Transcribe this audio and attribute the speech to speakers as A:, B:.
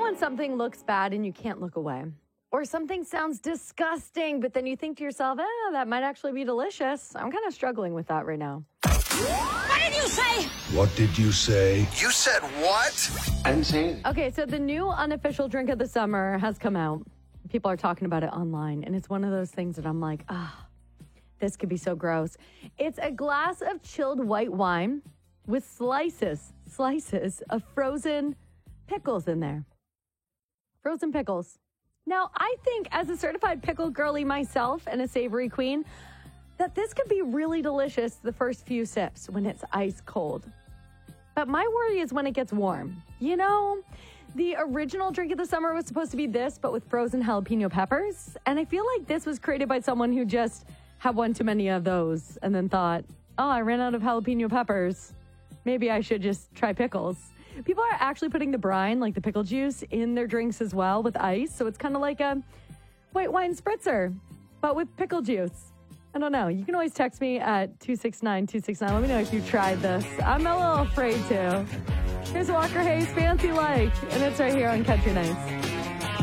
A: when something looks bad and you can't look away? Or something sounds disgusting, but then you think to yourself, that might actually be delicious. I'm kind of struggling with that right now.
B: What did you say?
C: What did you say?
D: You said what?
E: I didn't say it.
A: Okay, so the new unofficial drink of the summer has come out. People are talking about it online, and it's one of those things that I'm like, this could be so gross. It's a glass of chilled white wine with slices of frozen pickles in there. Frozen pickles. Now, I think as a certified pickle girly myself and a savory queen, that this could be really delicious the first few sips when it's ice cold. But my worry is when it gets warm. You know, the original drink of the summer was supposed to be this, but with frozen jalapeno peppers. And I feel like this was created by someone who just had one too many of those and then thought, I ran out of jalapeno peppers. Maybe I should just try pickles. People are actually putting the brine, like the pickle juice, in their drinks as well with ice. So it's kind of like a white wine spritzer, but with pickle juice. I don't know. You can always text me at 269-269. Let me know if you tried this. I'm a little afraid to. Here's Walker Hayes, Fancy Like, and it's right here on Country Nights.